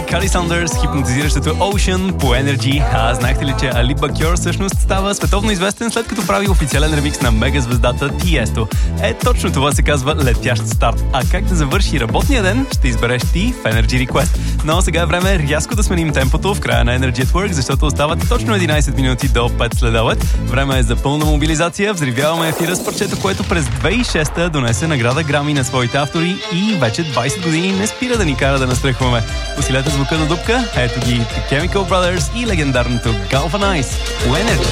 Кали Сандърс, хипнотизиращото Ocean по Energy. Знаехте ли, че Али Бакьор всъщност става световно известен след като прави официален ремикс на мегазвездата Тиесто? Точно това се казва летящ старт. А как да завърши работния ден, ще избереш ти в Energy Request. Но сега е време рязко да сменим темпото в края на Energy at Work, защото остават точно 11 минути до 5 следобед. Време е за пълна мобилизация. Взривяваме ефира с парчето, което през 2006 донесе награда Грами на своите автори и вече 20 години не спира да ни кара да настръхваме. Усилете звука до дупка. Ето ги The Chemical Brothers и легендарното Galvanize. Energy.